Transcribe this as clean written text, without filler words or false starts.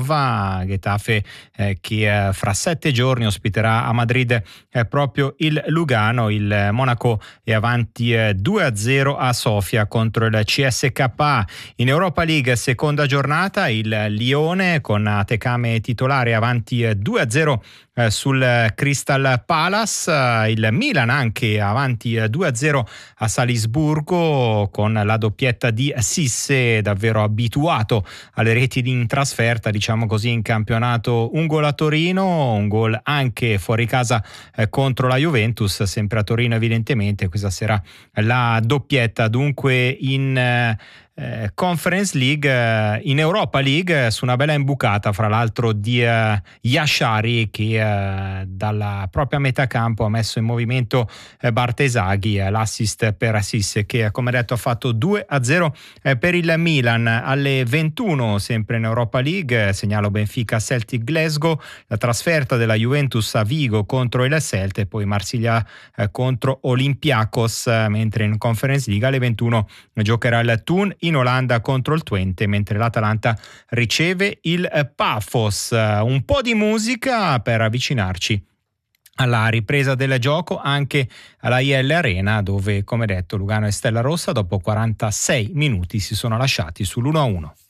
Nova, Getafe che fra 7 giorni ospiterà a Madrid proprio il Lugano. Il Monaco è avanti 2-0 a Sofia contro il CSKA. In Europa League, seconda giornata, il Lione con Atekame titolare avanti 2-0 sul Crystal Palace. Il Milan anche avanti 2-0 a Salisburgo con la doppietta di Sisse, davvero abituato alle reti in trasferta, diciamo così, in campionato. Un gol a Torino, un gol anche fuori casa contro la Juventus, sempre a Torino evidentemente. Questa sera la doppietta dunque in Conference League. In Europa League, su una bella imbucata fra l'altro di Yashari, che dalla propria metà campo ha messo in movimento Bartesaghi, l'assist per Sisse, che come detto ha fatto 2-0 per il Milan. Alle 21 sempre in Europa League segnalo Benfica Celtic Glasgow, la trasferta della Juventus a Vigo contro il Celta e poi Marsiglia contro Olympiacos, mentre in Conference League alle 21 giocherà il Thun in Olanda contro il Twente, mentre l'Atalanta riceve il Pafos. Un po' di musica per avvicinarci alla ripresa del gioco anche alla IL Arena, dove come detto Lugano e Stella Rossa dopo 46 minuti si sono lasciati sull'1-1.